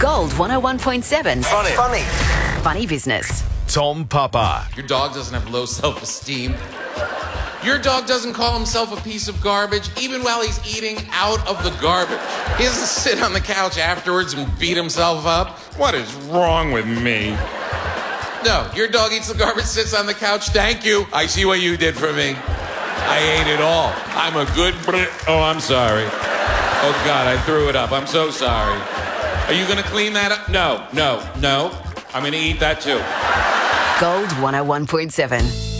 Gold 101.7. Funny business. Tom Papa. Your dog doesn't have low self-esteem. Your dog doesn't call himself a piece of garbage, even while he's eating out of the garbage. He doesn't sit on the couch afterwards and beat himself up. What is wrong with me? No, your dog eats the garbage, sits on the couch. Thank you. I see what you did for me. I ate it all. I'm a good Oh, I'm sorry. Oh, God, I threw it up. I'm so sorry. Are you going to clean that up? No. I'm going to eat that, too. Gold 101.7.